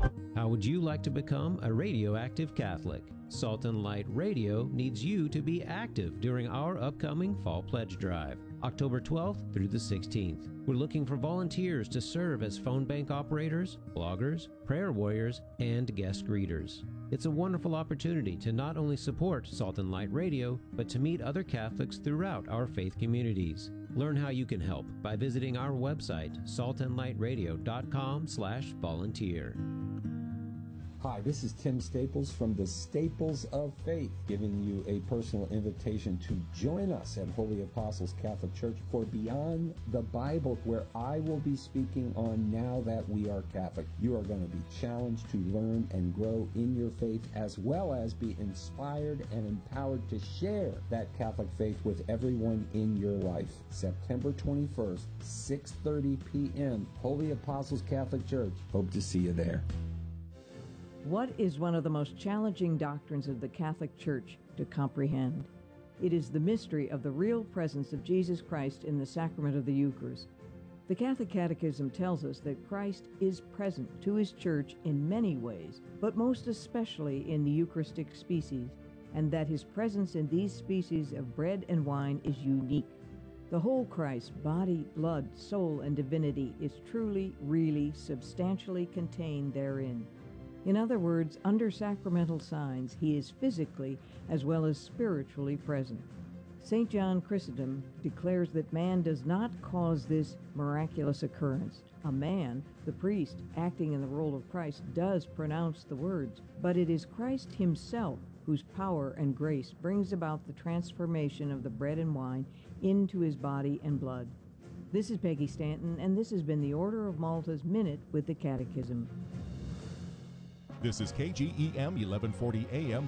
How would you like to become a radioactive Catholic? Salt and Light Radio needs you to be active during our upcoming Fall Pledge Drive, October 12th through the 16th. We're looking for volunteers to serve as phone bank operators, bloggers, prayer warriors, and guest greeters. It's a wonderful opportunity to not only support Salt and Light Radio, but to meet other Catholics throughout our faith communities. Learn how you can help by visiting our website, saltandlightradio.com/volunteer. Hi, this is Tim Staples from the Staples of Faith, giving you a personal invitation to join us at Holy Apostles Catholic Church for Beyond the Bible, where I will be speaking on Now That We Are Catholic. You are going to be challenged to learn and grow in your faith, as well as be inspired and empowered to share that Catholic faith with everyone in your life. September 21st, 6:30 p.m., Holy Apostles Catholic Church. Hope to see you there. What is one of the most challenging doctrines of the Catholic Church to comprehend? It is the mystery of the real presence of Jesus Christ in the sacrament of the Eucharist. The Catholic Catechism tells us that Christ is present to His Church in many ways, but most especially in the Eucharistic species, and that His presence in these species of bread and wine is unique. The whole Christ, body, blood, soul, and divinity, is truly, really, substantially contained therein. In other words, under sacramental signs, He is physically as well as spiritually present. St. John Chrysostom declares that man does not cause this miraculous occurrence. A man, the priest, acting in the role of Christ, does pronounce the words, but it is Christ Himself whose power and grace brings about the transformation of the bread and wine into His body and blood. This is Peggy Stanton, and this has been the Order of Malta's Minute with the Catechism. This is KGEM 1140 AM.